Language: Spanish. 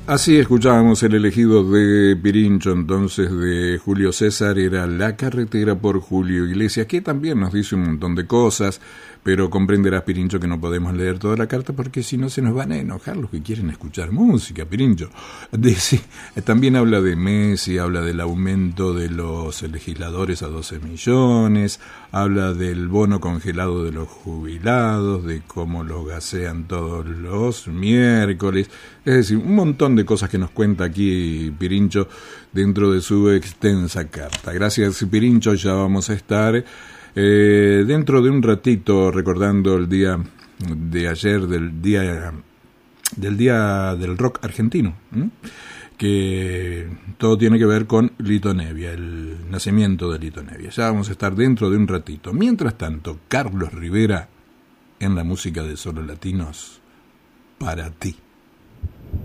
Así escuchábamos el elegido de Pirincho, entonces, de Julio César, era La carretera por Julio Iglesias, que también nos dice un montón de cosas, pero comprenderás, Pirincho, que no podemos leer toda la carta porque si no se nos van a enojar los que quieren escuchar música, Pirincho. También habla de Messi, habla del aumento de los legisladores a 12 millones, habla del bono congelado de los jubilados, de cómo los gasean todos los miércoles, es decir, un montón de cosas que nos cuenta aquí Pirincho dentro de su extensa carta. Gracias, Pirincho, ya vamos a estar dentro de un ratito recordando el día de ayer del día del rock argentino, que todo tiene que ver con Lito Nevia, el nacimiento de Lito Nevia. Ya vamos a estar dentro de un ratito. Mientras tanto, Carlos Rivera en la música de Solo Latinos para ti.